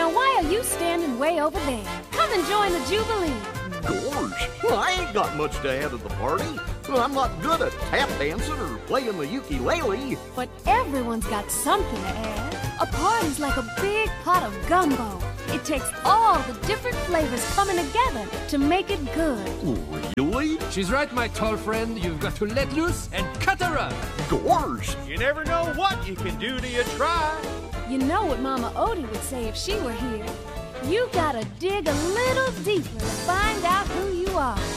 Now why are you standing way over there? Come and join the Jubilee. Gorge, I ain't got much to add to the party. I'm not good at tap dancing or playing the ukulele. But everyone's got something to add. A party's like a big pot of gumbo. It takes all the different flavors coming together to make it good. Really? She's right, my tall friend. You've got to let loose and cut her up. Gorge! You never know what you can do till you try. You know what Mama Odie would say if she were here. You gotta dig a little deeper to find out who you are.